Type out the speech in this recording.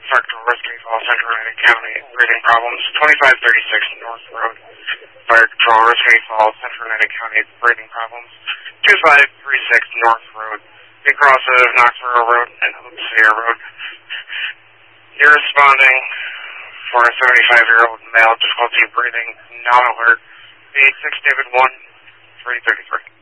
Fire Control Rescue Falls, Central Atlantic County, breathing problems. 2536 North Road, Fire Control Rescue Falls, Central Atlantic County, breathing problems. 2536 North Road, big cross of Knoxboro Road and Hopesville Road. You're responding for a 75-year-old male, difficulty breathing, non-alert. 86 David 1, 333.